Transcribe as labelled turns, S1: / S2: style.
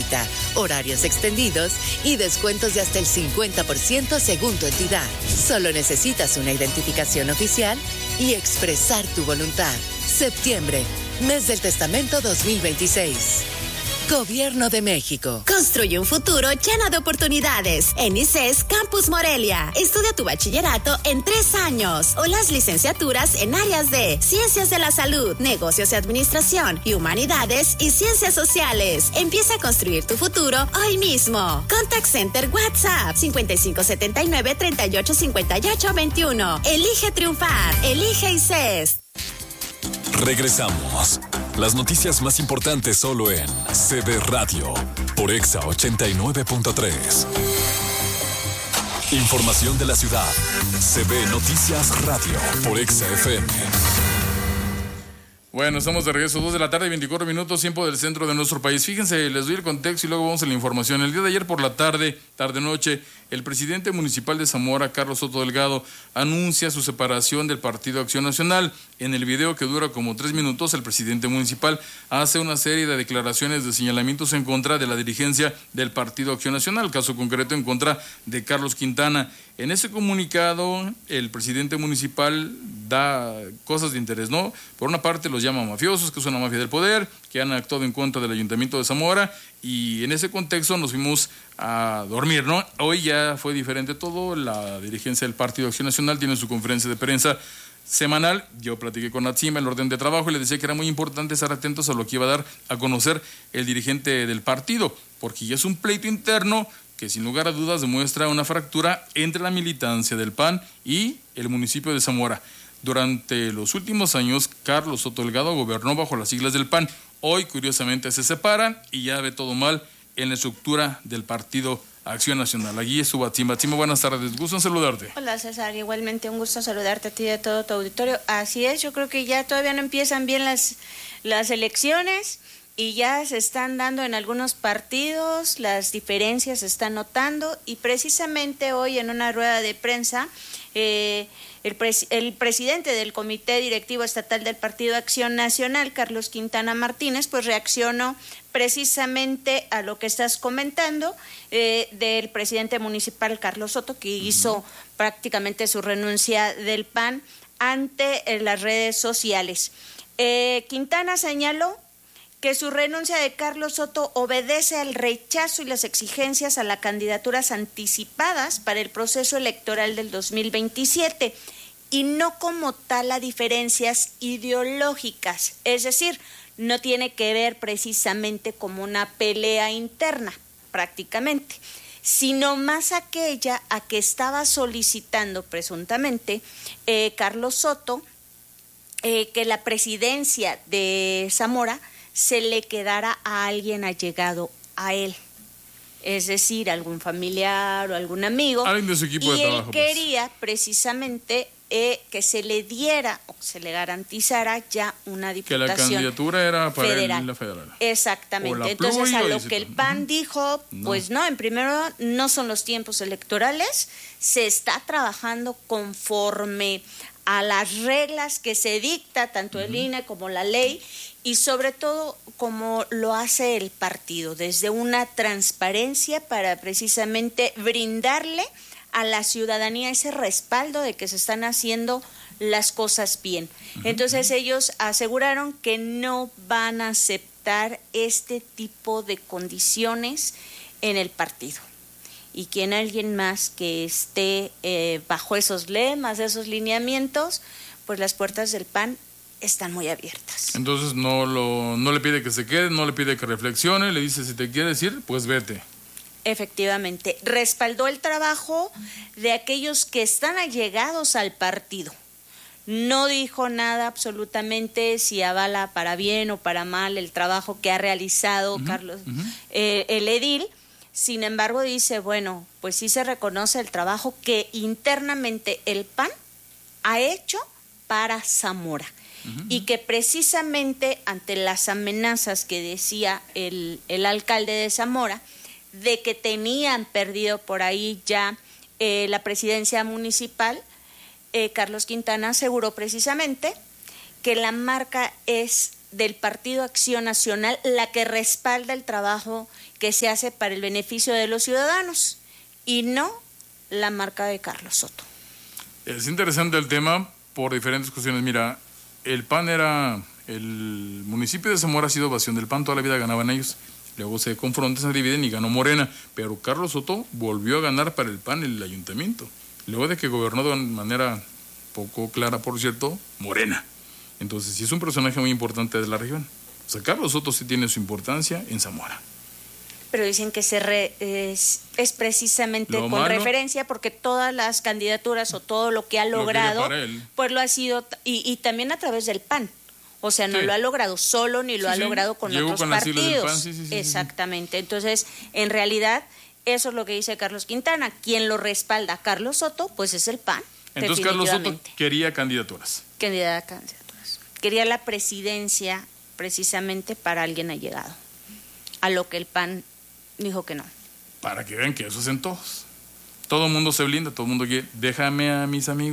S1: gratuita, horarios extendidos y descuentos de hasta el 50% según tu entidad. Solo necesitas una identificación oficial y expresar tu voluntad. Septiembre, mes del testamento 2026. Gobierno de México.
S2: Construye un futuro lleno de oportunidades. En ICES Campus Morelia. Estudia tu bachillerato en 3 años o las licenciaturas en áreas de Ciencias de la Salud, Negocios y Administración y Humanidades y Ciencias Sociales. Empieza a construir tu futuro hoy mismo. Contact Center WhatsApp 5579-385821. Elige triunfar. Elige ICES.
S3: Regresamos. Las noticias más importantes solo en CB Radio por Exa 89.3. Información de la ciudad. CB Noticias Radio por Exa FM.
S4: Bueno, estamos de regreso, 2 de la tarde, 24 minutos, tiempo del centro de nuestro país. Fíjense, les doy el contexto y luego vamos a la información. El día de ayer por la tarde-noche, el presidente municipal de Zamora, Carlos Soto Delgado, anuncia su separación del Partido Acción Nacional. En el video, que dura como 3 minutos, el presidente municipal hace una serie de declaraciones de señalamientos en contra de la dirigencia del Partido Acción Nacional, caso concreto en contra de Carlos Quintana. En ese comunicado, el presidente municipal da cosas de interés, ¿no? Por una parte los llama mafiosos, que es una mafia del poder, que han actuado en contra del Ayuntamiento de Zamora, y en ese contexto nos fuimos a dormir, ¿no? Hoy ya fue diferente todo, la dirigencia del Partido Acción Nacional tiene su conferencia de prensa semanal. Yo platiqué con Natsima, el orden de trabajo, y le decía que era muy importante estar atentos a lo que iba a dar a conocer el dirigente del partido, porque ya es un pleito interno que sin lugar a dudas demuestra una fractura entre la militancia del PAN y el municipio de Zamora. Durante los últimos años, Carlos Soto Delgado gobernó bajo las siglas del PAN. Hoy, curiosamente, se separan y ya ve todo mal en la estructura del Partido Acción Nacional. Allí estuvo Atzima. Atzima, buenas tardes, gusto en saludarte.
S5: Hola César, igualmente un gusto saludarte a ti y a todo tu auditorio. Así es, yo creo que ya todavía no empiezan bien las elecciones y ya se están dando en algunos partidos, las diferencias se están notando, y precisamente hoy en una rueda de prensa el presidente del Comité Directivo Estatal del Partido Acción Nacional, Carlos Quintana Martínez, pues reaccionó precisamente a lo que estás comentando del presidente municipal Carlos Soto, que hizo prácticamente su renuncia del PAN ante las redes sociales. Quintana señaló que su renuncia de Carlos Soto obedece al rechazo y las exigencias a las candidaturas anticipadas para el proceso electoral del 2027 y no como tal a diferencias ideológicas, es decir, no tiene que ver precisamente como una pelea interna prácticamente, sino más aquella a que estaba solicitando presuntamente Carlos Soto que la presidencia de Zamora se le quedara a alguien allegado a él, es decir, algún familiar o algún amigo,
S4: alguien de su equipo de trabajo.
S5: Y él quería precisamente que se le diera o se le garantizara ya una diputación
S4: que la candidatura era para
S5: federal.
S4: La federal.
S5: Exactamente. Entonces, a lo que el PAN dijo, pues no, en primero no son los tiempos electorales, se está trabajando conforme a las reglas que se dicta tanto el INE como la ley, y sobre todo como lo hace el partido, desde una transparencia para precisamente brindarle a la ciudadanía ese respaldo de que se están haciendo las cosas bien. Entonces ellos aseguraron que no van a aceptar este tipo de condiciones en el partido, y que alguien más que esté bajo esos lemas, esos lineamientos, pues las puertas del PAN están muy abiertas.
S4: Entonces no le pide que se quede, no le pide que reflexione, le dice: si te quieres ir, pues vete.
S5: Efectivamente, respaldó el trabajo de aquellos que están allegados al partido. No dijo nada absolutamente si avala para bien o para mal el trabajo que ha realizado Carlos, el edil. Sin embargo, dice, bueno, pues sí se reconoce el trabajo que internamente el PAN ha hecho para Zamora. Y que precisamente ante las amenazas que decía el alcalde de Zamora, de que tenían perdido por ahí ya la presidencia municipal, Carlos Quintana aseguró precisamente que la marca es del Partido Acción Nacional la que respalda el trabajo que se hace para el beneficio de los ciudadanos y no la marca de Carlos Soto.
S4: Es interesante el tema por diferentes cuestiones. Mira, el municipio de Zamora ha sido ovación del PAN, toda la vida ganaban ellos. Luego se confrontan, se dividen y ganó Morena. Pero Carlos Soto volvió a ganar para el PAN el ayuntamiento. Luego de que gobernó de manera poco clara, por cierto, Morena. Entonces, sí es un personaje muy importante de la región. O sea, Carlos Soto sí tiene su importancia en Zamora.
S5: Pero dicen que es precisamente con referencia porque todas las candidaturas o todo lo que ha logrado, pues lo ha sido, y también a través del PAN. O sea, no lo ha logrado solo ni lo ha logrado con otros partidos. Exactamente. Entonces, en realidad, eso es lo que dice Carlos Quintana. Quien lo respalda a Carlos Soto, pues es el PAN.
S4: Entonces, Carlos Soto quería candidaturas.
S5: Quería la presidencia precisamente para alguien allegado. A lo que el PAN dijo que no.
S4: Para que vean que eso hacen todos. Todo el mundo se blinda, todo el mundo quiere, déjame a mis amigos.